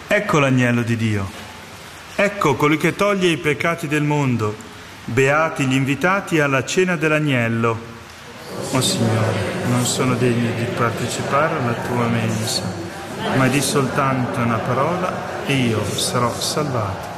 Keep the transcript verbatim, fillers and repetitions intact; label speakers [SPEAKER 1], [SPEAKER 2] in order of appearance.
[SPEAKER 1] Ecco l'agnello di Dio. Ecco colui che toglie i peccati del mondo. Beati gli invitati alla cena dell'agnello. O Signore, non sono degno di partecipare alla tua mensa, ma di soltanto una parola e io sarò salvato.